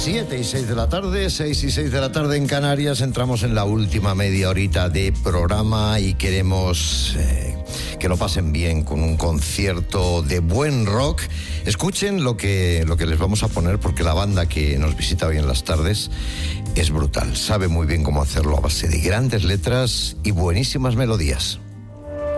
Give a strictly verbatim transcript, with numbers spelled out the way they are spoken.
siete y seis de la tarde, seis y seis de la tarde en Canarias. Entramos en la última media horita de programa y queremos eh, que lo pasen bien con un concierto de buen rock. Escuchen lo que, lo que les vamos a poner, porque la banda que nos visita hoy en las tardes es brutal. Sabe muy bien cómo hacerlo a base de grandes letras y buenísimas melodías.